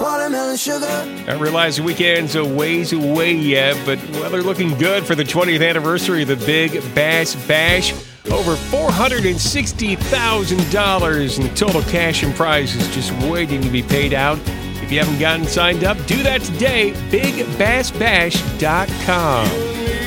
watermelon sugar. I realize the weekend's a ways away yet, but well, they're looking good for the 20th anniversary of the Big Bass Bash. Over $460,000 in total cash and prizes just waiting to be paid out. If you haven't gotten signed up, do that today. BigBassBash.com.